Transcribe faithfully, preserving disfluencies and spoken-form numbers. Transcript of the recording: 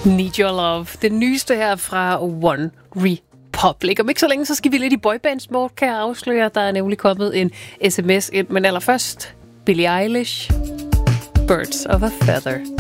Need Your Love. Den nyeste her fra One Republic. Om ikke så længe, så skal vi lidt i boybands-mode, kan jeg afsløre. Der er nemlig kommet en sms ind, men allerførst Billie Eilish, Birds of a Feather.